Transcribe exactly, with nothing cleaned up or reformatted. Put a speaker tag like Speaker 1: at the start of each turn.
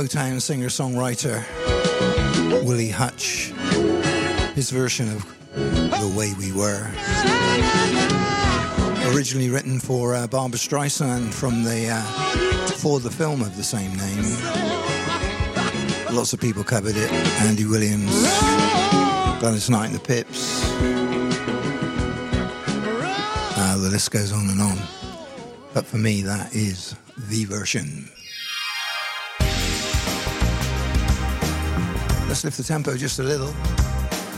Speaker 1: Motown singer-songwriter Willie Hutch, his version of The Way We Were. Originally written for uh, Barbra Streisand from the uh, for the film of the same name. Lots of people covered it. Andy Williams, Gladys Knight and the Pips. Uh, the list goes on and on. But for me, that is the version. Let's lift the tempo just a little.